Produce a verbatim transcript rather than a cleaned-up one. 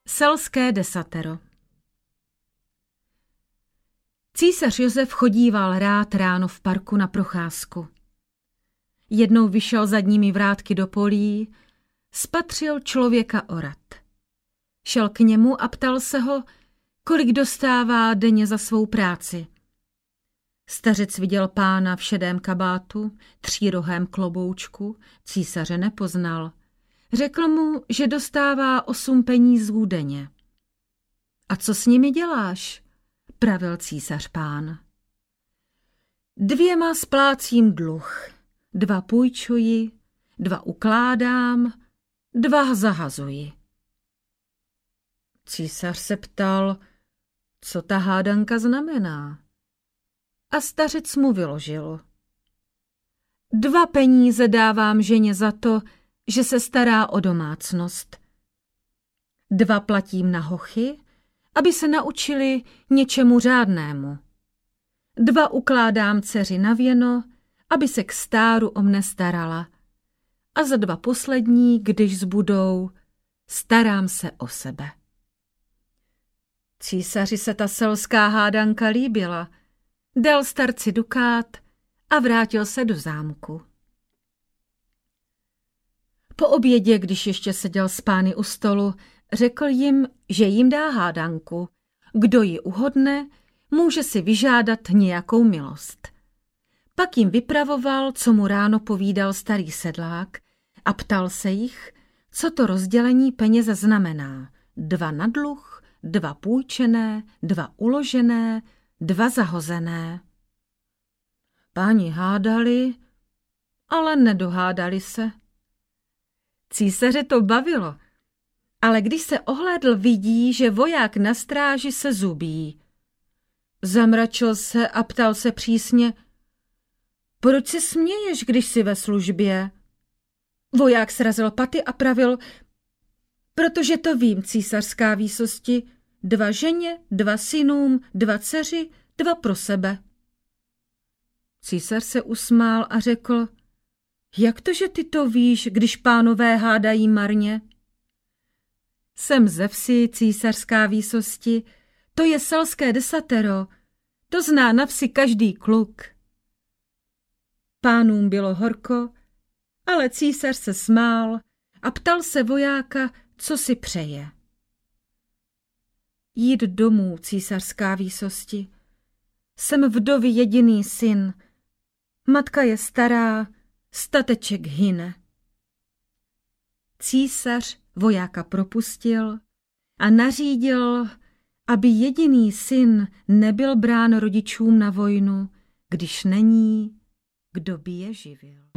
Selské desatero. Císař Josef chodíval rád ráno v parku na procházku. Jednou vyšel zadními vrátky do polí, spatřil člověka orat. Šel k němu a ptal se ho, kolik dostává denně za svou práci. Stařec viděl pána v šedém kabátu, třírohém kloboučku, císaře nepoznal. Řekl mu, že dostává osm penízů denně. A co s nimi děláš? Pravil císař pán. Dvěma splácím dluh, dva půjčuji, dva ukládám, dva zahazuji. Císař se ptal, co ta hádanka znamená. A stařec mu vyložil. Dva peníze dávám ženě za to, že se stará o domácnost. Dva platím na hochy, aby se naučili něčemu řádnému. Dva ukládám dceři na věno, aby se k stáru o mne starala. A za dva poslední, když zbudou, starám se o sebe. Císaři se ta selská hádanka líbila, dal starci dukát a vrátil se do zámku. Po obědě, když ještě seděl s pány u stolu, řekl jim, že jim dá hádanku. Kdo ji uhodne, může si vyžádat nějakou milost. Pak jim vypravoval, co mu ráno povídal starý sedlák a ptal se jich, co to rozdělení peněze znamená. Dva na dluh, dva půjčené, dva uložené, dva zahozené. Páni hádali, ale nedohádali se. Císaře to bavilo, ale když se ohlédl, vidí, že voják na stráži se zubí. Zamračil se a ptal se přísně, proč se směješ, když jsi ve službě? Voják srazil paty a pravil, protože to vím, císařská výsosti, dva ženě, dva synům, dva dceři, dva pro sebe. Císař se usmál a řekl, jak to, že ty to víš, když pánové hádají marně? Jsem ze vsi, císařská výsosti, to je selské desatero, to zná na vsi každý kluk. Pánům bylo horko, ale císař se smál a ptal se vojáka, co si přeje. Jít domů, císařská výsosti. Jsem vdovy jediný syn, matka je stará, stateček hyne. Císař vojáka propustil a nařídil, aby jediný syn nebyl brán rodičům na vojnu, když není, kdo by je živil.